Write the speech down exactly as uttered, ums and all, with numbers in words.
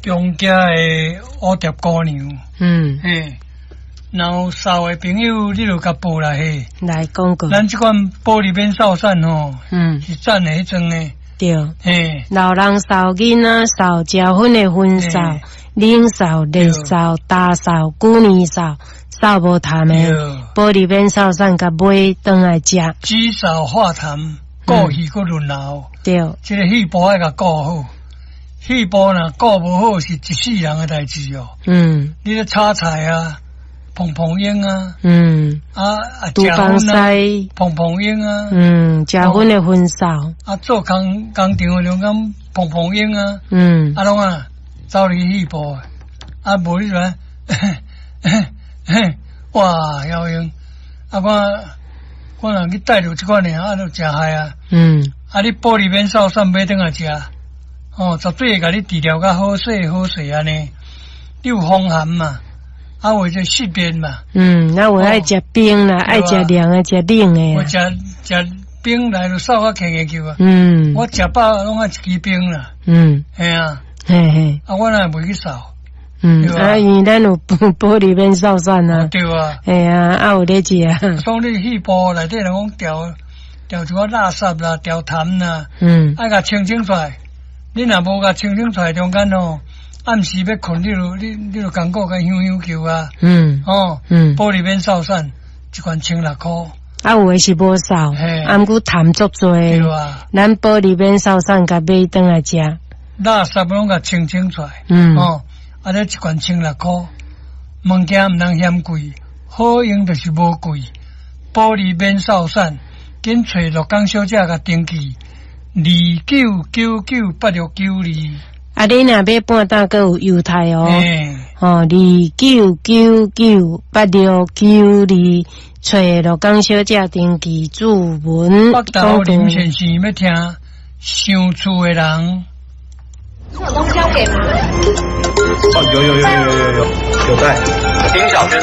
中家的乌蝶姑娘， 嗯， 嘿，然后少的朋友你就甲报来嘿。 来讲过。 咱这款玻璃边扫扇吼， 嗯， 是赞的迄种的。 对。 嘿， 老人扫囡仔扫，结婚的婚扫，冷扫、热扫、大扫、旧年扫，扫无谈的。玻璃边扫扇甲买转来食。 煮扫化痰，顾戏搁轮流。 对。 这个戏部爱甲顾好。戏部若顾无好是一世人的代志哦。嗯。你咧炒菜啊，碰碰烟啊。嗯。啊啊，食薰啊，碰碰烟啊。嗯，食薰的薰扫。啊，做工工厂的人讲碰碰烟啊。嗯。啊，拢啊，走离戏部。啊，无你说，哇，妖用。啊，我我若去带着这款呢，啊，都真害啊。嗯。啊，你玻璃面扫扇买转来食。哦，绝对会甲你治疗较好势好势安尼。你有风寒嘛？啊，或者失眠嘛？嗯，那我爱食冰啦，爱食凉的，食冷的。我食食冰来就扫较轻个球啊。嗯，我食饱拢爱一支冰啦。嗯，系啊，嘿嘿。啊，我哪袂去扫？嗯，啊，因为咱有玻璃面扫扇啊。对啊。系啊，啊有咧食啊。所以你戏部内底人讲调调一寡垃圾啦，调痰啦。嗯，爱甲清清出来。你若无甲清清出来中间哦，暗时要困，你就你你就感觉甲香香叫啊。嗯。哦。嗯。玻璃面扫扇一罐千六箍。啊，有诶是无扫，啊，毋过痰足多。对啊。咱玻璃面扫扇甲买转来食。垃圾拢甲清清出来。嗯。哦。啊，咧一罐千六箍，物件毋通嫌贵，好用就是无贵。玻璃面扫扇，紧找乐港小姐甲登记。二九九九八六九二，啊！你若要半打个有优待哦，哦，二九九九八六九二，找乐港小姐登记注文。北投林先生要听上厝的人。 你有东西要给吗？哦，有有有有有有有带。丁小娟